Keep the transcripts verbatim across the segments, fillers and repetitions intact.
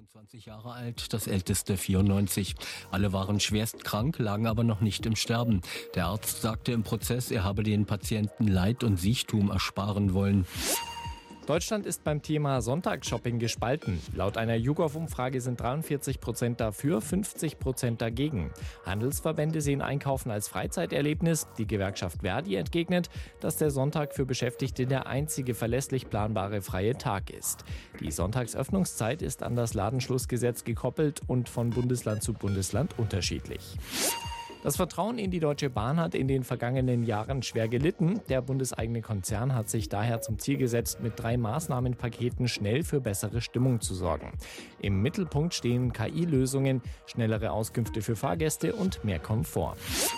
achtundzwanzig Jahre alt, das älteste vierundneunzig. Alle waren schwerst krank, lagen aber noch nicht im Sterben. Der Arzt sagte im Prozess, er habe den Patienten Leid und Siechtum ersparen wollen. Deutschland ist beim Thema Sonntagsshopping gespalten. Laut einer YouGov-Umfrage sind dreiundvierzig Prozent dafür, fünfzig Prozent dagegen. Handelsverbände sehen Einkaufen als Freizeiterlebnis. Die Gewerkschaft Verdi entgegnet, dass der Sonntag für Beschäftigte der einzige verlässlich planbare freie Tag ist. Die Sonntagsöffnungszeit ist an das Ladenschlussgesetz gekoppelt und von Bundesland zu Bundesland unterschiedlich. Das Vertrauen in die Deutsche Bahn hat in den vergangenen Jahren schwer gelitten. Der bundeseigene Konzern hat sich daher zum Ziel gesetzt, mit drei Maßnahmenpaketen schnell für bessere Stimmung zu sorgen. Im Mittelpunkt stehen K I-Lösungen, schnellere Auskünfte für Fahrgäste und mehr Komfort.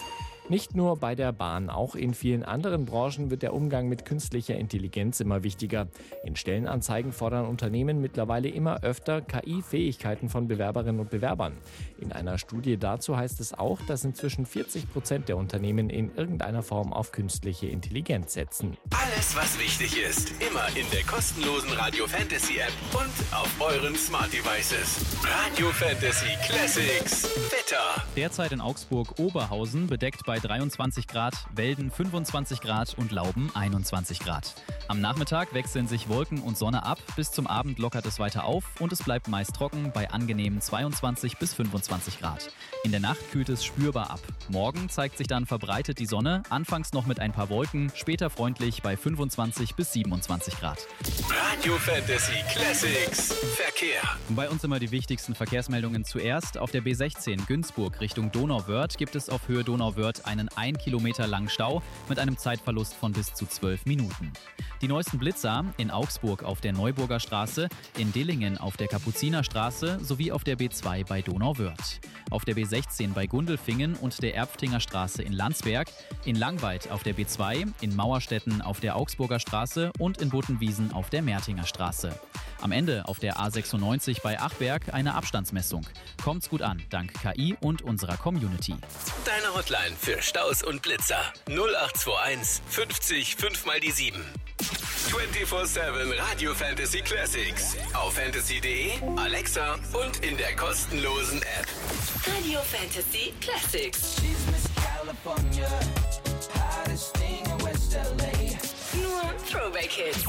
Nicht nur bei der Bahn, auch in vielen anderen Branchen wird der Umgang mit künstlicher Intelligenz immer wichtiger. In Stellenanzeigen fordern Unternehmen mittlerweile immer öfter K I-Fähigkeiten von Bewerberinnen und Bewerbern. In einer Studie dazu heißt es auch, dass inzwischen vierzig Prozent der Unternehmen in irgendeiner Form auf künstliche Intelligenz setzen. Alles, was wichtig ist, immer in der kostenlosen Radio Fantasy App und auf euren Smart Devices. Radio Fantasy Classics. Wetter. Derzeit in Augsburg-Oberhausen bedeckt bei dreiundzwanzig Grad, Welden fünfundzwanzig Grad und Lauben einundzwanzig Grad. Am Nachmittag wechseln sich Wolken und Sonne ab, bis zum Abend lockert es weiter auf und es bleibt meist trocken bei angenehmen zweiundzwanzig bis fünfundzwanzig Grad. In der Nacht kühlt es spürbar ab. Morgen zeigt sich dann verbreitet die Sonne, anfangs noch mit ein paar Wolken, später freundlich bei fünfundzwanzig bis siebenundzwanzig Grad. Radio Fantasy Classics Verkehr. Bei uns immer die wichtigsten Verkehrsmeldungen zuerst. Auf der B sechzehn Günzburg Richtung Donauwörth gibt es auf Höhe Donauwörth einen ein Kilometer langen Stau mit einem Zeitverlust von bis zu zwölf Minuten. Die neuesten Blitzer in Augsburg auf der Neuburger Straße, in Dillingen auf der Kapuzinerstraße sowie auf der B zwei bei Donauwörth. Auf der B sechzehn bei Gundelfingen und der Erpftinger Straße in Landsberg, in Langweid auf der B zwei, in Mauerstetten auf der Augsburger Straße und in Buttenwiesen auf der Mertinger Straße. Am Ende auf der A sechsundneunzig bei Achberg eine Abstandsmessung. Kommt's gut an, dank K I und unserer Community. Deine Hotline für Staus und Blitzer null acht zwei eins fünfzig fünf mal die sieben. vierundzwanzig sieben Radio Fantasy Classics auf fantasy punkt de, Alexa und in der kostenlosen App. Radio Fantasy Classics. Nur Throwback Hits.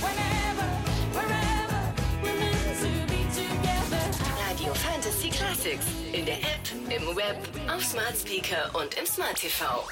Radio Fantasy Classics in der App, im Web, auf Smart Speaker und im Smart T V.